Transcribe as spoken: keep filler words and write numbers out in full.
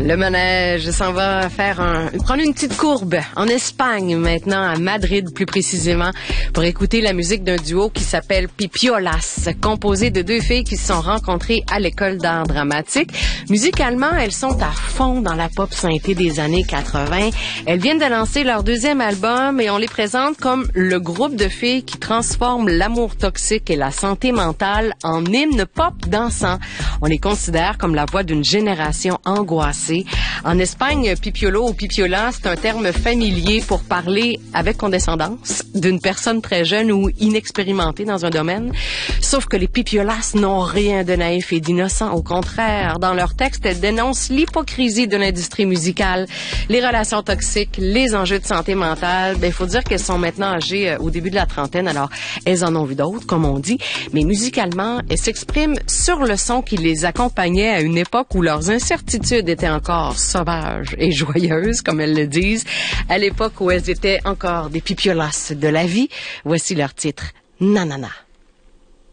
Le manège s'en va faire un, prendre une petite courbe en Espagne maintenant, à Madrid plus précisément, pour écouter la musique d'un duo qui s'appelle Pipiolas, composé de deux filles qui se sont rencontrées à l'école d'art dramatique. Musicalement, elles sont à fond dans la pop synthé des années quatre-vingts. Elles viennent de lancer leur deuxième album et on les présente comme le groupe de filles qui transforme l'amour toxique et la santé mentale en hymne pop dansant. On les considère comme la voix d'une génération angoissée. En Espagne, pipiolo ou pipiola, c'est un terme familier pour parler avec condescendance d'une personne très jeune ou inexpérimentée dans un domaine. Sauf que les pipiolas n'ont rien de naïf et d'innocent. Au contraire, dans leurs textes, elles dénoncent l'hypocrisie de l'industrie musicale, les relations toxiques, les enjeux de santé mentale. Ben, il faut dire qu'elles sont maintenant âgées euh, au début de la trentaine, alors elles en ont vu d'autres, comme on dit. Mais musicalement, elles s'expriment sur le son qui les accompagnait à une époque où leurs incertitudes étaient encore sauvages et joyeuses, comme elles le disent, à l'époque où elles étaient encore des pipiolas de la vie. Voici leur titre, Nanana.